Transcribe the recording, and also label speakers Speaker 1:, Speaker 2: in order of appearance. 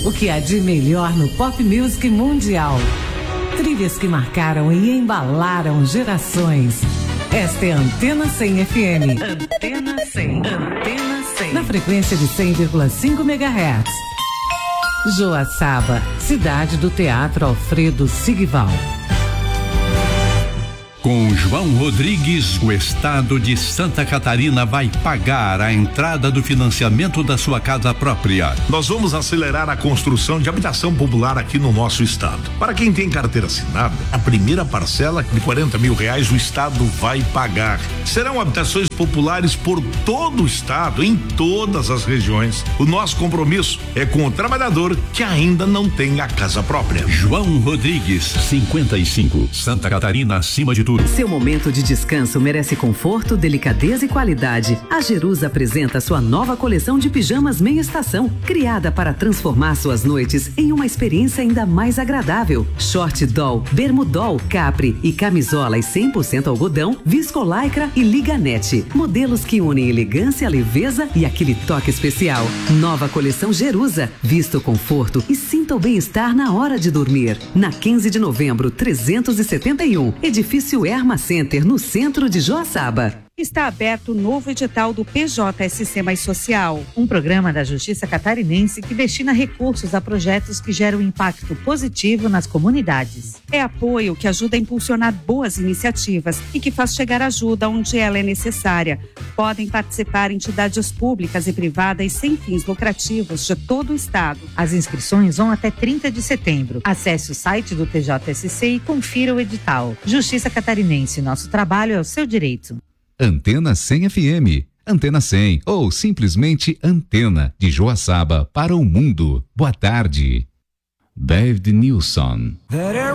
Speaker 1: O que há de melhor no pop music mundial. Trilhas que marcaram e embalaram gerações. Esta é a Antena 100 FM. Antena 100. Antena 100. Na frequência de 100,5 MHz. Joaçaba, cidade do Teatro Alfredo Sigval.
Speaker 2: Com João Rodrigues, o estado de Santa Catarina vai pagar a entrada do financiamento da sua casa própria.
Speaker 3: Nós vamos acelerar a construção de habitação popular aqui no nosso estado. Para quem tem carteira assinada, a primeira parcela de R$40 mil o estado vai pagar. Serão habitações populares por todo o estado, em todas as regiões. O nosso compromisso é com o trabalhador que ainda não tem a casa própria.
Speaker 2: João Rodrigues, 55, Santa Catarina acima de tudo.
Speaker 4: Seu momento de descanso merece conforto, delicadeza e qualidade. A Jerusa apresenta sua nova coleção de pijamas meia estação, criada para transformar suas noites em uma experiência ainda mais agradável. Short doll, bermudol, capri e camisolas 100% algodão, viscolaicra e liganete. Modelos que unem elegância, leveza e aquele toque especial. Nova coleção Jerusa. Vista o conforto e sinta o bem-estar na hora de dormir. Na 15 de novembro, 371, edifício Erma Center, no centro de Joaçaba.
Speaker 5: Está aberto o novo edital do PJSC Mais Social, um programa da Justiça Catarinense que destina recursos a projetos que geram impacto positivo nas comunidades. É apoio que ajuda a impulsionar boas iniciativas e que faz chegar ajuda onde ela é necessária. Podem participar entidades públicas e privadas sem fins lucrativos de todo o estado. As inscrições vão até 30 de setembro. Acesse o site do PJSC e confira o edital. Justiça Catarinense, nosso trabalho é o seu direito.
Speaker 6: Antena 100 FM, Antena 100 ou simplesmente Antena, de Joaçaba para o mundo. Boa tarde. David Nilsson.